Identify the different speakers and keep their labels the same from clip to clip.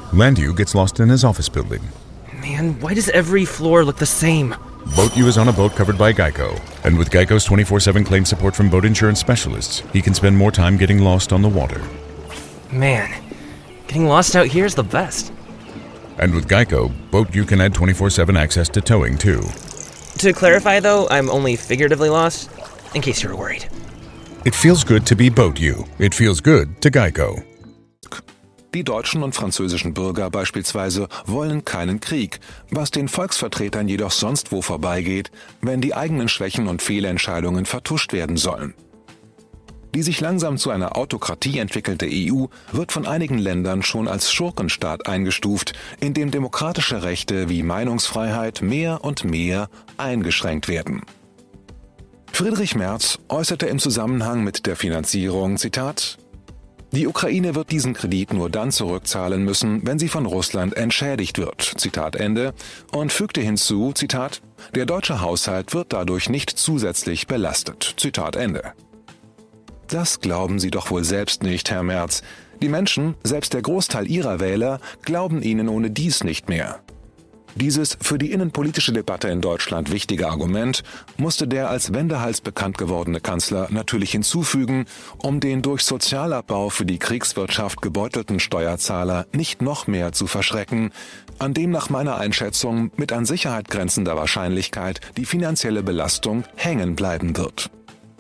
Speaker 1: Landu gets lost in his office building.
Speaker 2: Man, why does every floor look the same?
Speaker 1: Boat U is on a boat covered by Geico. And with Geico's 24/7 claim support from boat insurance specialists, he can spend more time getting lost on the water.
Speaker 2: Man, getting lost out here is the best.
Speaker 1: And with Geico, Boat U can add 24/7 access to towing, too.
Speaker 2: To clarify, though, I'm only figuratively lost, in case you were worried.
Speaker 1: It feels good to be Boat U. It feels good to Geico.
Speaker 3: Die deutschen und französischen Bürger beispielsweise wollen keinen Krieg, was den Volksvertretern jedoch sonst wo vorbeigeht, wenn die eigenen Schwächen und Fehlentscheidungen vertuscht werden sollen. Die sich langsam zu einer Autokratie entwickelte EU wird von einigen Ländern schon als Schurkenstaat eingestuft, in dem demokratische Rechte wie Meinungsfreiheit mehr und mehr eingeschränkt werden. Friedrich Merz äußerte im Zusammenhang mit der Finanzierung, Zitat: Die Ukraine wird diesen Kredit nur dann zurückzahlen müssen, wenn sie von Russland entschädigt wird, Zitat Ende, und fügte hinzu, Zitat: Der deutsche Haushalt wird dadurch nicht zusätzlich belastet, Zitat Ende. Das glauben Sie doch wohl selbst nicht, Herr Merz. Die Menschen, selbst der Großteil Ihrer Wähler, glauben Ihnen ohne dies nicht mehr. Dieses für die innenpolitische Debatte in Deutschland wichtige Argument musste der als Wendehals bekannt gewordene Kanzler natürlich hinzufügen, um den durch Sozialabbau für die Kriegswirtschaft gebeutelten Steuerzahler nicht noch mehr zu verschrecken, an dem nach meiner Einschätzung mit an Sicherheit grenzender Wahrscheinlichkeit die finanzielle Belastung hängen bleiben wird.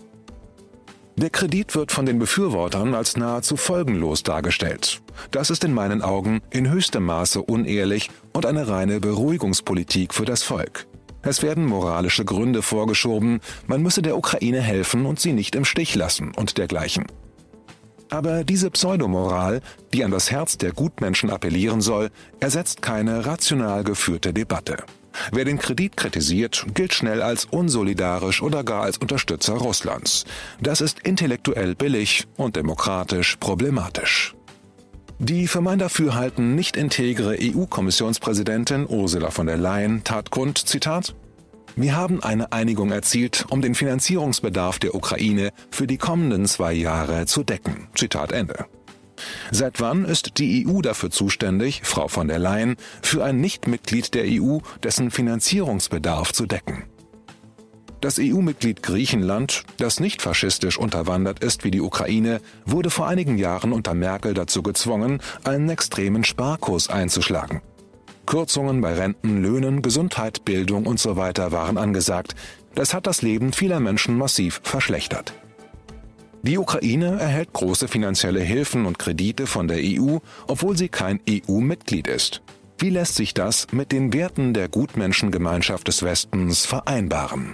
Speaker 3: Der Kredit wird von den Befürwortern als nahezu folgenlos dargestellt. Das ist in meinen Augen in höchstem Maße unehrlich und eine reine Beruhigungspolitik für das Volk. Es werden moralische Gründe vorgeschoben, man müsse der Ukraine helfen und sie nicht im Stich lassen und dergleichen. Aber diese Pseudomoral, die an das Herz der Gutmenschen appellieren soll, ersetzt keine rational geführte Debatte. Wer den Kredit kritisiert, gilt schnell als unsolidarisch oder gar als Unterstützer Russlands. Das ist intellektuell billig und demokratisch problematisch. Die für mein Dafürhalten nicht integre EU-Kommissionspräsidentin Ursula von der Leyen tat kund, Zitat: Wir haben eine Einigung erzielt, um den Finanzierungsbedarf der Ukraine für die kommenden 2 Jahre zu decken. Zitat Ende. Seit wann ist die EU dafür zuständig, Frau von der Leyen, für ein Nichtmitglied der EU dessen Finanzierungsbedarf zu decken? Das EU-Mitglied Griechenland, das nicht faschistisch unterwandert ist wie die Ukraine, wurde vor einigen Jahren unter Merkel dazu gezwungen, einen extremen Sparkurs einzuschlagen. Kürzungen bei Renten, Löhnen, Gesundheit, Bildung usw. waren angesagt. Das hat das Leben vieler Menschen massiv verschlechtert. Die Ukraine erhält große finanzielle Hilfen und Kredite von der EU, obwohl sie kein EU-Mitglied ist. Wie lässt sich das mit den Werten der Gutmenschengemeinschaft des Westens vereinbaren?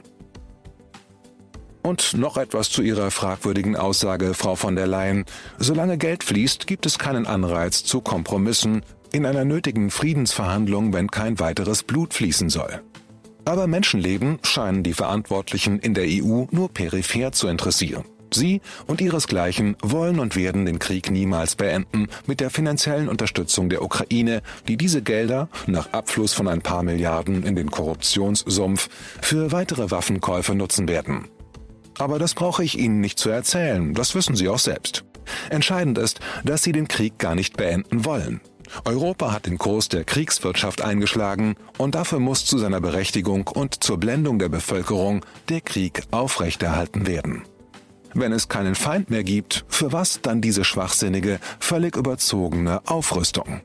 Speaker 3: Und noch etwas zu Ihrer fragwürdigen Aussage, Frau von der Leyen. Solange Geld fließt, gibt es keinen Anreiz zu Kompromissen in einer nötigen Friedensverhandlung, wenn kein weiteres Blut fließen soll. Aber Menschenleben scheinen die Verantwortlichen in der EU nur peripher zu interessieren. Sie und ihresgleichen wollen und werden den Krieg niemals beenden mit der finanziellen Unterstützung der Ukraine, die diese Gelder, nach Abfluss von ein paar Milliarden in den Korruptionssumpf, für weitere Waffenkäufe nutzen werden. Aber das brauche ich Ihnen nicht zu erzählen, das wissen Sie auch selbst. Entscheidend ist, dass Sie den Krieg gar nicht beenden wollen. Europa hat den Kurs der Kriegswirtschaft eingeschlagen und dafür muss zu seiner Berechtigung und zur Blendung der Bevölkerung der Krieg aufrechterhalten werden. Wenn es keinen Feind mehr gibt, für was dann diese schwachsinnige, völlig überzogene Aufrüstung?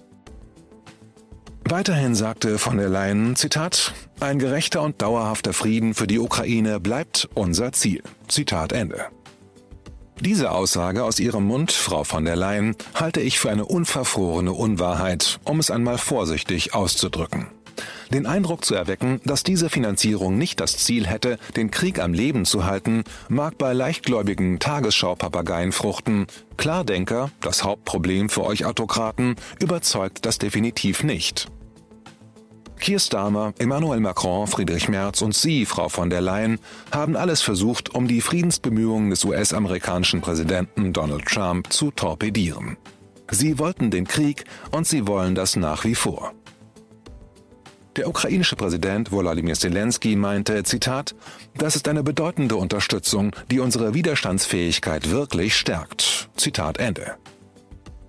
Speaker 3: Weiterhin sagte von der Leyen, Zitat: Ein gerechter und dauerhafter Frieden für die Ukraine bleibt unser Ziel. Zitat Ende. Diese Aussage aus ihrem Mund, Frau von der Leyen, halte ich für eine unverfrorene Unwahrheit, um es einmal vorsichtig auszudrücken. Den Eindruck zu erwecken, dass diese Finanzierung nicht das Ziel hätte, den Krieg am Leben zu halten, mag bei leichtgläubigen Tagesschau-Papageien fruchten. Klardenker, das Hauptproblem für euch Autokraten, überzeugt das definitiv nicht. Keir Starmer, Emmanuel Macron, Friedrich Merz und Sie, Frau von der Leyen, haben alles versucht, um die Friedensbemühungen des US-amerikanischen Präsidenten Donald Trump zu torpedieren. Sie wollten den Krieg und sie wollen das nach wie vor. Der ukrainische Präsident Volodymyr Zelensky meinte, Zitat: Das ist eine bedeutende Unterstützung, die unsere Widerstandsfähigkeit wirklich stärkt. Zitat Ende.